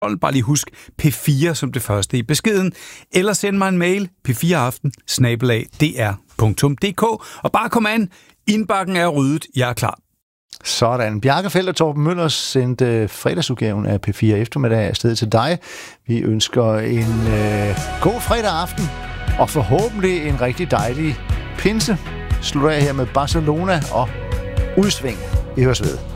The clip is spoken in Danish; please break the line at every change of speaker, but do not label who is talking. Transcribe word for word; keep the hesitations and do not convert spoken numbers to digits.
Bare lige husk P fire som det første i beskeden, eller send mig en mail p fire aften snabel-a d r punktum d k, og bare kom an, indbakken er ryddet, jeg er klar.
Sådan. Bjarke Feldt og Torben Møller sendte fredagsudgaven af P fire eftermiddag afsted til dig. Vi ønsker en øh, god fredag aften, og forhåbentlig en rigtig dejlig pinse. Slutter jeg her med Barcelona og udsving. Vi høres ved.